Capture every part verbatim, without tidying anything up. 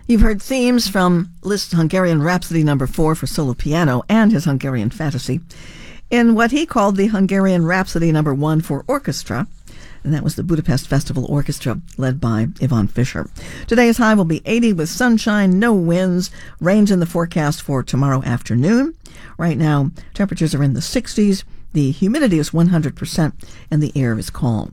You've heard themes from Liszt's Hungarian Rhapsody number four for solo piano and his Hungarian Fantasy in what he called the Hungarian Rhapsody number one for orchestra, and that was the Budapest Festival Orchestra led by Ivan Fischer. Today's high will be eighty with sunshine, no winds, rains in the forecast for tomorrow afternoon. Right now, temperatures are in the sixties, the humidity is one hundred percent, and the air is calm.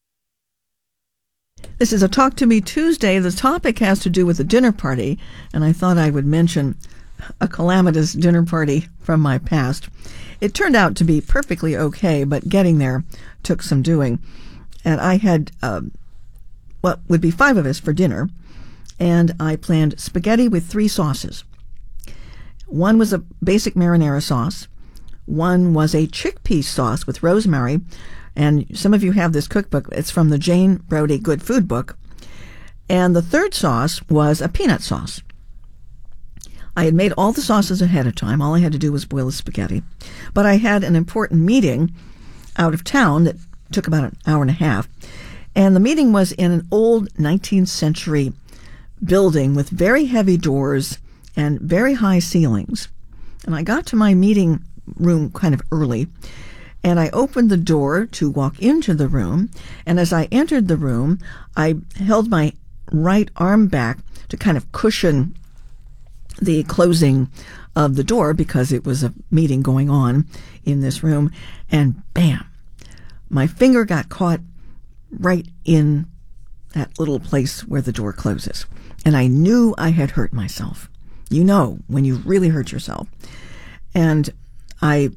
This is a Talk to Me Tuesday. The topic has to do with a dinner party, and I thought I would mention a calamitous dinner party from my past. It turned out to be perfectly okay, but getting there took some doing. And I had uh, what would be five of us for dinner, and I planned spaghetti with three sauces. One was a basic marinara sauce. One was a chickpea sauce with rosemary, and some of you have this cookbook. It's from the Jane Brody Good Food Book. And the third sauce was a peanut sauce. I had made all the sauces ahead of time. All I had to do was boil the spaghetti. But I had an important meeting out of town that took about an hour and a half. And the meeting was in an old nineteenth century building with very heavy doors and very high ceilings. And I got to my meeting room kind of early, and I opened the door to walk into the room. And as I entered the room, I held my right arm back to kind of cushion the closing of the door because it was a meeting going on in this room. And bam, my finger got caught right in that little place where the door closes. And I knew I had hurt myself. You know, when you really hurt yourself. And I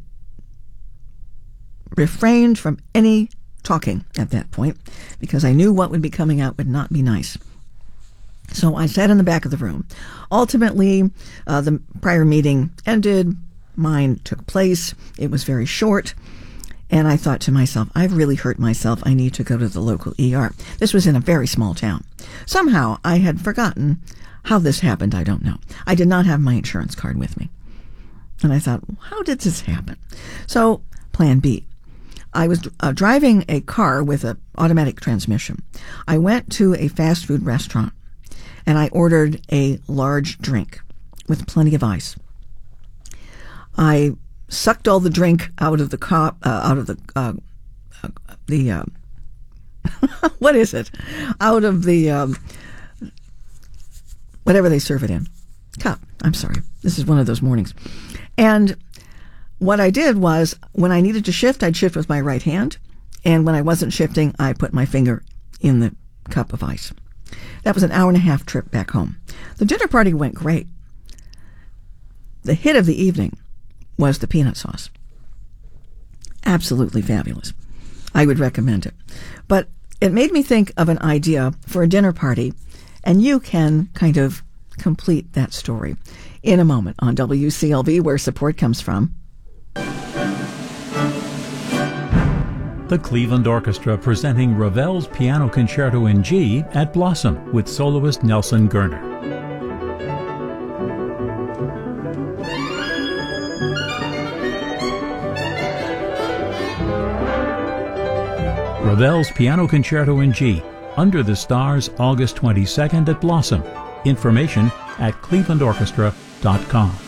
refrained from any talking at that point because I knew what would be coming out would not be nice. So I sat in the back of the room. Ultimately, uh, the prior meeting ended. Mine took place. It was very short. And I thought to myself, I've really hurt myself. I need to go to the local E R. This was in a very small town. Somehow I had forgotten how this happened. I don't know. I did not have my insurance card with me. And I thought, how did this happen? So plan B. I was uh, driving a car with an automatic transmission. I went to a fast food restaurant and I ordered a large drink with plenty of ice. I sucked all the drink out of the cup, uh, out of the uh, uh, the uh, what is it? Out of the um, whatever they serve it in cup. I'm sorry. This is one of those mornings. And what I did was, when I needed to shift, I'd shift with my right hand. And when I wasn't shifting, I put my finger in the cup of ice. That was an hour and a half trip back home. The dinner party went great. The hit of the evening was the peanut sauce. Absolutely fabulous. I would recommend it. But it made me think of an idea for a dinner party, and you can kind of complete that story in a moment on W C L V, where support comes from. The Cleveland Orchestra presenting Ravel's Piano Concerto in G at Blossom with soloist Nelson Gerner. Ravel's Piano Concerto in G, Under the Stars, August twenty-second at Blossom. Information at cleveland orchestra dot com.